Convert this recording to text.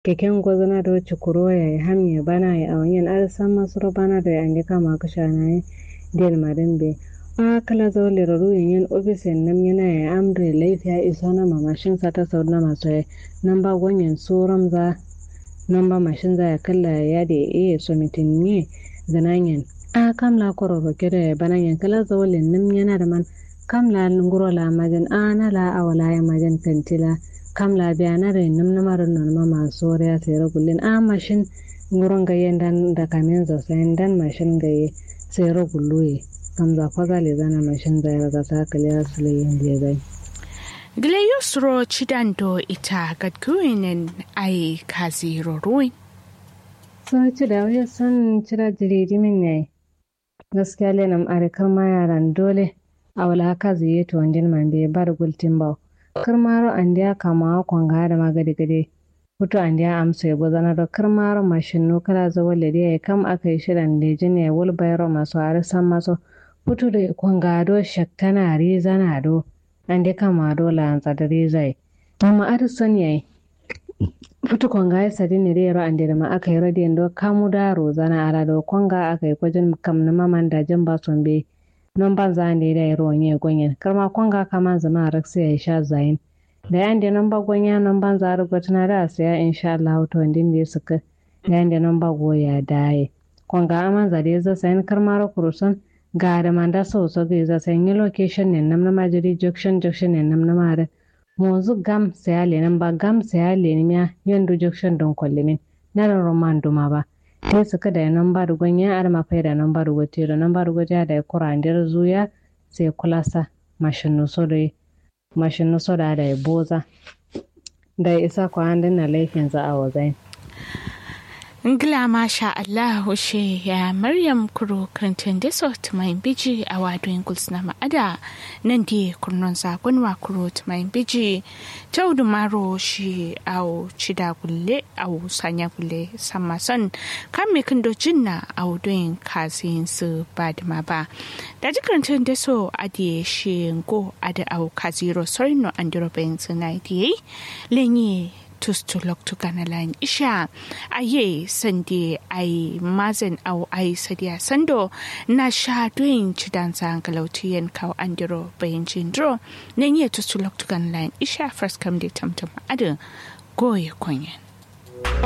keken gozana do chukuro ya hamye bana ya awanyen arsan masuro bana da ande kama kushana del madambe kala zo leraru yin ofisen nam yana ya amre laifiya isona mamashin sata sauna masu namba gwanyen soram za namba mashin za ya kalla ya da iya somitin ne zananyen kamla kororo kere bananyen kala zo nam yana da man kamla nguro la majin na la awala ya majin kantila kamla biya na da nam namarin nan ma masu ya tsere gullin mashin nguron gayen dan da kamin zo sai dan mashin gaye tsere gulluye kamza fagale zana mashin zai raga sakale asule yin bai Gile yusro chidando ita gadguinen ai kazi roroi. So cida waya san cida jiridi min yayi. Gaskiya lenam arikar ma yaran dole a wala kazi yeto wandin man be bar gultin baw. Kirmaro andiya kama kwanga da magadi gade. Futo andiya amso ya gozana da kirmaro mashin no kala zawal da ya kam aka yi shirin da jini ya wulbayaro masu arisan maso. Futo da kwanga do shaktana rizana do. Ande kama dola ansadari zai mama arisan yayi futu konga ya sadi ne rero ande da ma aka yi radiyan do kamu da rozana ala do konga aka yi kwajin kam na maman da jin ba son be non ban za ande da yaro ne gonyen karma konga kama zama raksa ya sha zayin da yande non ba gonya non ban za rubutuna da saya insha Allah to ndin da suka da yande non ba goya dai konga aman za da za sayin karma ro kurusan ga da manda so ga za sai yi location ne nam na majiri junction ne nam na mare mozu gam sai ale nan ba gam sai ale ne ya yandu junction don kollimin na roman duma ba sai suka da nan ba da gonya ar ma faida nan ba da gote da nan ba da gote da kurandir zuya sai kulasa mashin no so da boza da isa ko an dinna laifin za a wazai Ngila masha Allah she ya Maryam kuro kantin da so tumayin biji a wadoyin gulsuna ma'ada nan di kurnon sakon wa kuro tumayin biji ta udu maro shi au cida gulle au sanya gulle sama son kan me kindo jinna a wadoyin kazin su ba da ma ba da jikantin da so adiye shi ngo ada au kaziro sorino andiro bayan sunai diye lenye tustulok tukanalan isha aye sande ai mazen au ai sadia sando na sha doin cidan san kalautiyen kaw andiro bayin jindro nenye tustulok tukanalan isha first come de tamtam adin goye konyen